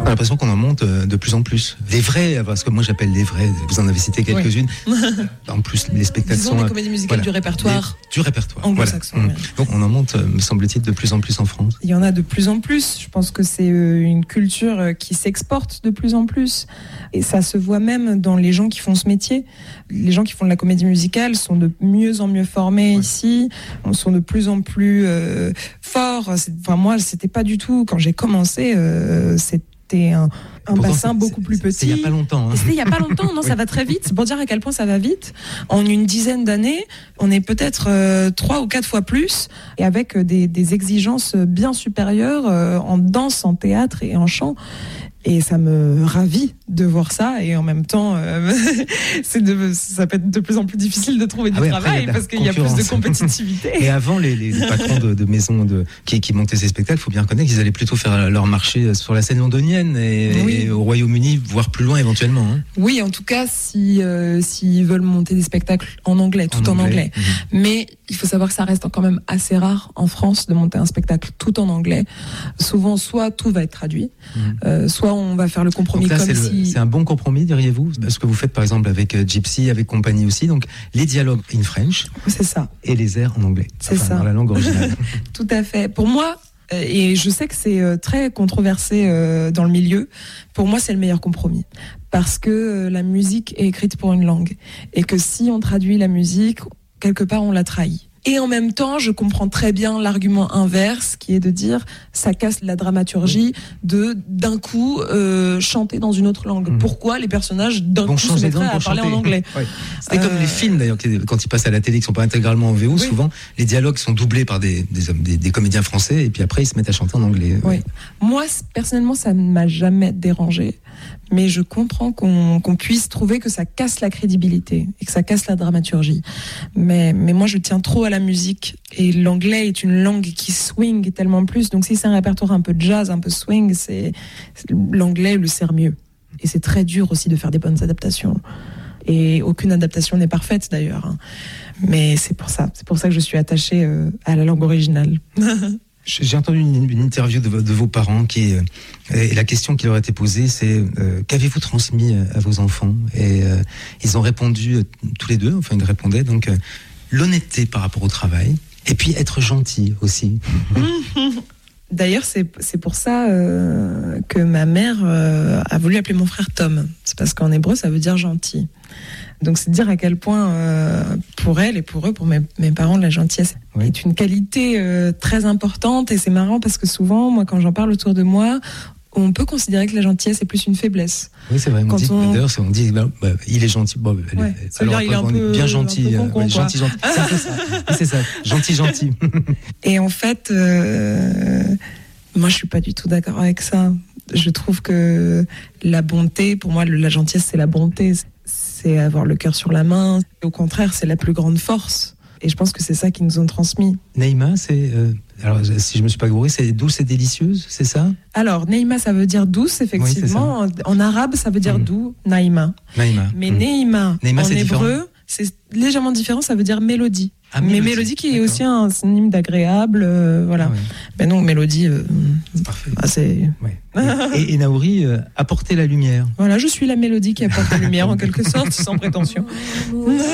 a l'impression qu'on en monte de plus en plus. Les vrais, parce que moi j'appelle les vrais, vous en avez cité quelques-unes. En plus, les spectacles sont des comédies musicales du répertoire. Du répertoire. Anglo-saxon. Voilà. Donc on en monte, me semble-t-il, de plus en plus en France. Il y en a de plus en plus. Je pense que c'est une culture qui s'exporte de plus en plus. Et ça se voit même dans les gens qui font ce métier. Les gens qui font de la comédie musicale sont de mieux en mieux formés ici, sont de plus en plus forts. Enfin, moi, c'était pas du tout, quand j'ai commencé, c'était un bassin beaucoup plus petit. C'était il n'y a pas longtemps. C'était il n'y a pas longtemps, non, ça va très vite. C'est pour dire à quel point ça va vite. En une dizaine d'années, on est peut-être 3 ou 4 fois plus, et avec des exigences bien supérieures en danse, en théâtre et en chant. Et ça me ravit de voir ça. Et en même temps, ça peut être de plus en plus difficile de trouver du travail parce qu'il y a plus de compétitivité. Et avant, les patrons de maisons qui montaient ces spectacles, il faut bien reconnaître qu'ils allaient plutôt faire leur marché sur la scène londonienne et au Royaume-Uni, voire plus loin éventuellement. Hein. Oui, en tout cas, s'ils veulent monter des spectacles en anglais, tout en anglais. Mais il faut savoir que ça reste quand même assez rare en France de monter un spectacle tout en anglais. Souvent, soit tout va être traduit, soit on va faire le compromis. Donc là, c'est un bon compromis, diriez-vous, ce que vous faites par exemple avec Gypsy, avec compagnie aussi, donc les dialogues in French, c'est ça, et les airs en anglais, c'est ça, dans la langue originale. Tout à fait. Pour moi, et je sais que c'est très controversé dans le milieu, pour moi c'est le meilleur compromis, parce que la musique est écrite pour une langue, et que si on traduit la musique, quelque part on la trahit. Et en même temps, je comprends très bien l'argument inverse, qui est de dire ça casse la dramaturgie d'un coup chanter dans une autre langue. Pourquoi les personnages d'un coup se mettraient à parler en anglais? C'était comme les films d'ailleurs, quand ils passent à la télé, qui sont pas intégralement en VO, souvent les dialogues sont doublés par des comédiens français, et puis après ils se mettent à chanter en anglais. Moi personnellement, ça ne m'a jamais dérangé. Mais je comprends qu'on puisse trouver que ça casse la crédibilité et que ça casse la dramaturgie. Mais moi, je tiens trop à la musique. Et l'anglais est une langue qui swing tellement plus. Donc si c'est un répertoire un peu jazz, un peu swing, l'anglais le sert mieux. Et c'est très dur aussi de faire des bonnes adaptations. Et aucune adaptation n'est parfaite d'ailleurs. Mais c'est pour ça que je suis attachée à la langue originale. J'ai entendu une interview de vos parents et la question qui leur a été posée, c'est qu'avez-vous transmis à vos enfants? Et ils ont répondu tous les deux, enfin ils répondaient donc l'honnêteté par rapport au travail, et puis être gentil aussi. D'ailleurs, c'est pour ça que ma mère a voulu appeler mon frère Tom. C'est parce qu'en hébreu, ça veut dire gentil. Donc c'est dire à quel point pour elle et pour eux, pour mes parents, la gentillesse est une qualité très importante. Et c'est marrant parce que souvent, moi, quand j'en parle autour de moi, on peut considérer que la gentillesse est plus une faiblesse. Oui, c'est vrai. D'ailleurs, on dit il est gentil. Bon, alors il est un peu bien gentil, gentil. C'est ça. Gentil. Et en fait, moi, je suis pas du tout d'accord avec ça. Je trouve que la bonté, pour moi, la gentillesse, c'est la bonté. C'est avoir le cœur sur la main. Au contraire, c'est la plus grande force. Et je pense que c'est ça qu'ils nous ont transmis. Naïma, c'est... alors, si je me suis pas gouré, c'est douce et délicieuse, c'est ça? Alors, Naïma, ça veut dire douce, effectivement. Oui, en arabe, ça veut dire doux, Naïma. Mais Naïma, en hébreu, c'est légèrement différent, ça veut dire mélodie. Mais mélodie qui est aussi un synonyme d'agréable, voilà. Mais non, mélodie, parfait. C'est... Et Naouri, apporter la lumière. Voilà, je suis la mélodie qui apporte la lumière, en quelque sorte, sans prétention.